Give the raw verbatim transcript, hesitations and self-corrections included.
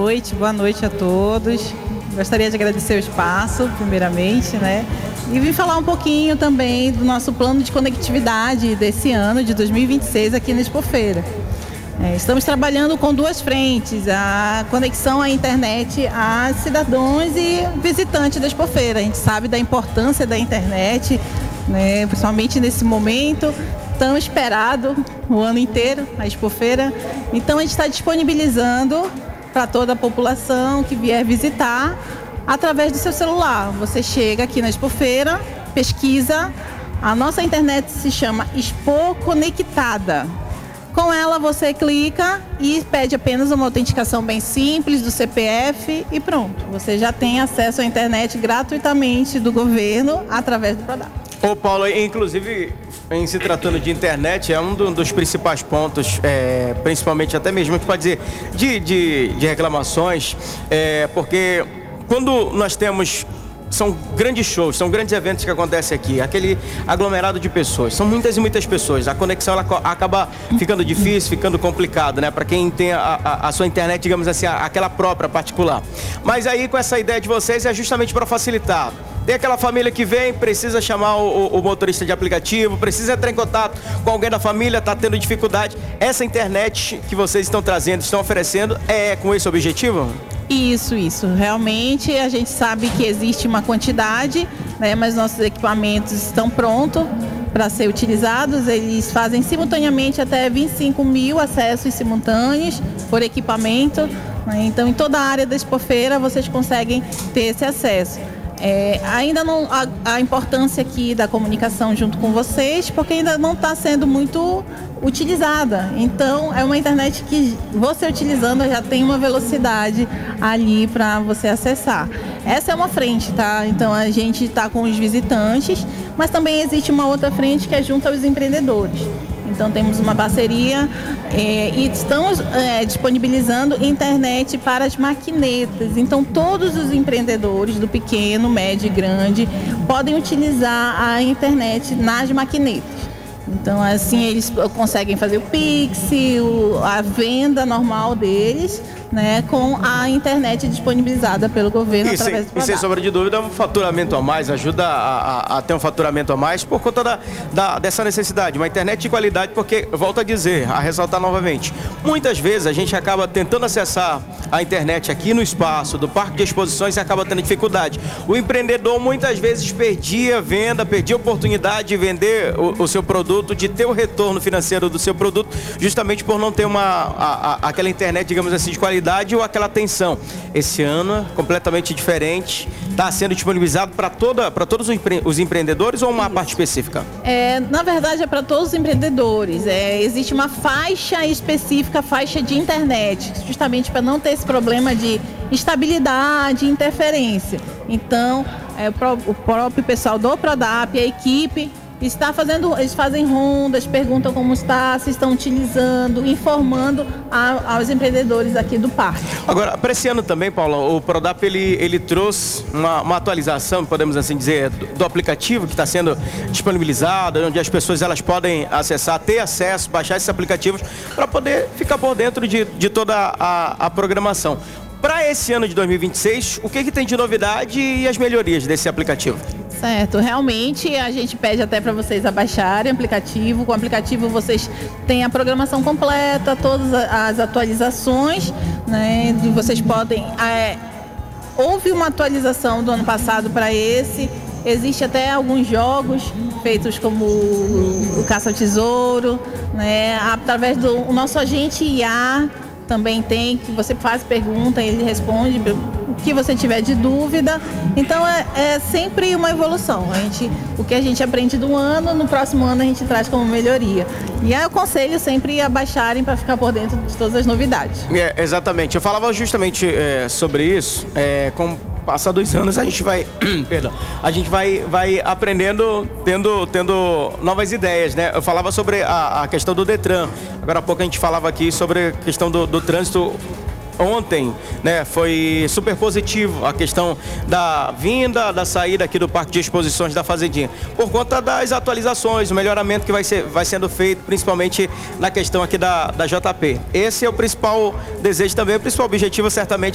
noite, boa noite a todos. Gostaria de agradecer o espaço, primeiramente, né? E vim falar um pouquinho também do nosso plano de conectividade desse ano, de dois mil e vinte e seis, aqui na Expofeira. É, estamos trabalhando com duas frentes, a conexão à internet a cidadãos e visitantes da Expofeira. A gente sabe da importância da internet, né, principalmente nesse momento tão esperado, o ano inteiro, a Expofeira. Então a gente está disponibilizando para toda a população que vier visitar através do seu celular. Você chega aqui na Expofeira, pesquisa, a nossa internet se chama Expo Conectada. Com ela você clica e pede apenas uma autenticação bem simples do C P F e pronto. Você já tem acesso à internet gratuitamente do governo através do Prodap. Ô Paulo, inclusive em se tratando de internet, é um do, dos principais pontos, é, principalmente até mesmo, que pode dizer, de, de, de reclamações, é, porque quando nós temos... São grandes shows, são grandes eventos que acontecem aqui, aquele aglomerado de pessoas, são muitas e muitas pessoas, a conexão ela acaba ficando difícil, ficando complicado, né? Para quem tem a, a, a sua internet, digamos assim, a, aquela própria particular. Mas aí com essa ideia de vocês é justamente para facilitar. Tem aquela família que vem, precisa chamar o, o motorista de aplicativo, precisa entrar em contato com alguém da família, está tendo dificuldade. Essa internet que vocês estão trazendo, estão oferecendo, é com esse objetivo? Isso, isso. Realmente a gente sabe que existe uma quantidade, né, mas nossos equipamentos estão prontos para ser utilizados. Eles fazem simultaneamente até vinte e cinco mil acessos simultâneos por equipamento, né? Então, em toda a área da Expofeira, vocês conseguem ter esse acesso. É, ainda não a, a importância aqui da comunicação junto com vocês, porque ainda não está sendo muito utilizada. Então é uma internet que você utilizando já tem uma velocidade ali para você acessar. Essa é uma frente, tá? Então a gente está com os visitantes, mas também existe uma outra frente que é junto aos empreendedores. Então temos uma parceria é, e estamos é, disponibilizando internet para as maquinetas. Então todos os empreendedores do pequeno, médio e grande podem utilizar a internet nas maquinetas. Então assim eles conseguem fazer o Pix, o, a venda normal deles, né, com a internet disponibilizada pelo governo e através sem, do E sem sombra de dúvida, um faturamento a mais, ajuda a, a, a ter um faturamento a mais por conta da, da, dessa necessidade. Uma internet de qualidade, porque, volto a dizer, a ressaltar novamente, muitas vezes a gente acaba tentando acessar a internet aqui no espaço do Parque de Exposições e acaba tendo dificuldade. O empreendedor muitas vezes perdia venda, perdia oportunidade de vender o, o seu produto, de ter o retorno financeiro do seu produto, justamente por não ter uma, a, a, aquela internet, digamos assim, de qualidade ou aquela atenção. Esse ano é completamente diferente, está sendo disponibilizado para toda, para todos os, empre, os empreendedores ou uma Isso. parte específica? É, na verdade é para todos os empreendedores. É, existe uma faixa específica, faixa de internet, justamente para não ter esse problema de instabilidade, interferência. Então, é, o próprio pessoal do Prodap, a equipe está fazendo, eles fazem rondas, perguntam como está, se estão utilizando, informando a, aos empreendedores aqui do parque. Agora, para esse ano também, Paulo, o Prodap ele, ele trouxe uma, uma atualização, podemos assim dizer, do, do aplicativo que está sendo disponibilizado, onde as pessoas elas podem acessar, ter acesso, baixar esses aplicativos para poder ficar por dentro de, de toda a, a programação. Para esse ano de dois mil e vinte e seis, o que, que tem de novidade e as melhorias desse aplicativo? Certo, realmente a gente pede até para vocês abaixarem o aplicativo. Com o aplicativo vocês têm a programação completa, todas as atualizações, né? Vocês podem... É, houve uma atualização do ano passado para esse. Existe até alguns jogos feitos como o, o Caça ao Tesouro, né? Através do o nosso agente I A também tem, que você faz pergunta e ele responde o que você tiver de dúvida. Então é, é sempre uma evolução. A gente, o que a gente aprende do ano, no próximo ano a gente traz como melhoria. E aí eu aconselho sempre a baixarem para ficar por dentro de todas as novidades. É, exatamente. Eu falava justamente é, sobre isso, é, com passar dois anos a gente vai, perdão, a gente vai, vai aprendendo, tendo, tendo novas ideias, né? Eu falava sobre a, a questão do Detran, agora há pouco a gente falava aqui sobre a questão do, do trânsito. Ontem, né, foi super positivo a questão da vinda, da saída aqui do Parque de Exposições da Fazendinha, por conta das atualizações, o melhoramento que vai, ser, vai sendo feito, principalmente na questão aqui da, da J P. Esse é o principal desejo também, o principal objetivo certamente